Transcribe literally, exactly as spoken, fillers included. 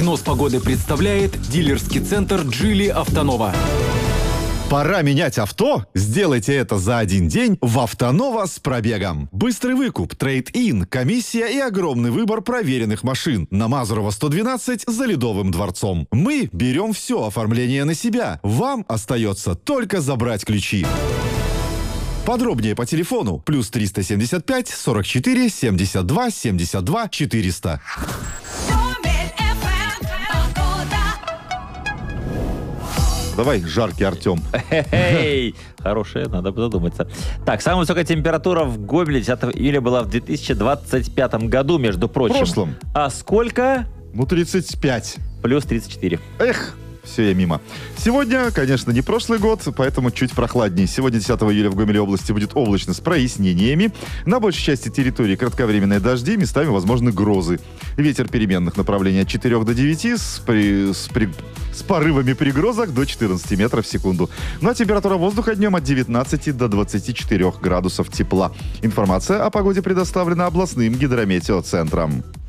Прогноз погоды представляет дилерский центр Джили Автонова. Пора менять авто? Сделайте это за один день в Автонова с пробегом. Быстрый выкуп, трейд-ин, комиссия и огромный выбор проверенных машин. На Мазурова сто двенадцать за Ледовым дворцом. Мы берем все оформление на себя. Вам остается только забрать ключи. Подробнее по телефону плюс триста семьдесят пять сорок четыре семьдесят два семьдесят два четыреста. Давай, жаркий Артем. Эй, хорошая, надо бы задуматься. Так, самая высокая температура в Гомеле десятого июля была в две тысячи двадцать пятом году, между прочим. В прошлом. А сколько? Ну, тридцать пять. Плюс тридцать четыре. Эх, все, я мимо. Сегодня, конечно, не прошлый год, поэтому чуть прохладнее. Сегодня, десятого июля, в Гомеле области будет облачно с прояснениями. На большей части территории кратковременные дожди, местами возможны грозы. Ветер переменных направлений от четырёх до девяти с, при, с, при, с порывами при грозах до четырнадцати метров в секунду. Ну а температура воздуха днем от девятнадцати до двадцати четырёх градусов тепла. Информация о погоде предоставлена областным гидрометеоцентром.